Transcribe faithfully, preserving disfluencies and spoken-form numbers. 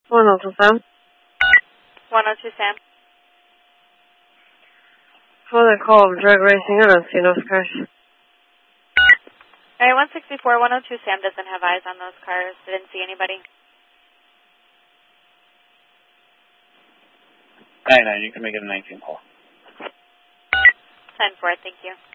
one oh two Sam. one oh two Sam. For the call of drag racing, I don't see those cars. Alright, one sixty-four, one oh two Sam doesn't have eyes on those cars. Didn't see anybody. nine nine, you can make it a nineteen call. ten four, thank you.